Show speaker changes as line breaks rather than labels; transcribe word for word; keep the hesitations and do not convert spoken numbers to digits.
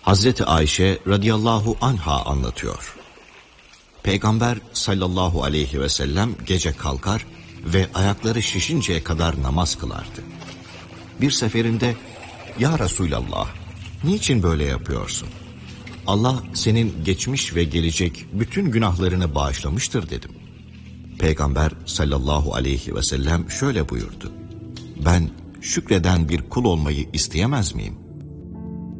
Hazreti Ayşe radıyallahu anha anlatıyor. Peygamber sallallahu aleyhi ve sellem gece kalkar ve ayakları şişinceye kadar namaz kılardı. Bir seferinde, "Ya Resulallah, niçin böyle yapıyorsun? Allah senin geçmiş ve gelecek bütün günahlarını bağışlamıştır," dedim. Peygamber sallallahu aleyhi ve sellem şöyle buyurdu: "Ben şükreden bir kul olmayı isteyemez miyim?"